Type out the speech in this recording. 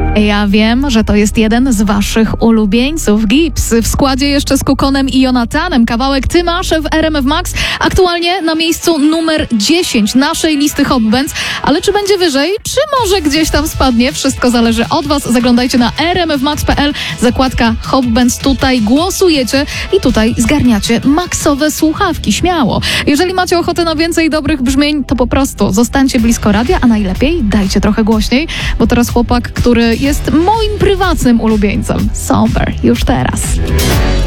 Ja wiem, że to jest jeden z waszych ulubieńców. Gibbs w składzie jeszcze z Kukonem i Jonathanem. Kawałek Ty masz w RMF Max. Aktualnie na miejscu numer 10 naszej listy Hot Bands. Ale czy będzie wyżej? Czy może gdzieś tam spadnie? Wszystko zależy od was. Zaglądajcie na rmfmax.pl. Zakładka Hot Bands. Tutaj głosujecie i tutaj zgarniacie maksowe słuchawki. Śmiało. Jeżeli macie ochotę na więcej dobrych brzmień, to po prostu zostańcie blisko radia, a najlepiej dajcie trochę głośniej, bo teraz chłopak, który jest moim prywatnym ulubieńcem. Sober, już teraz.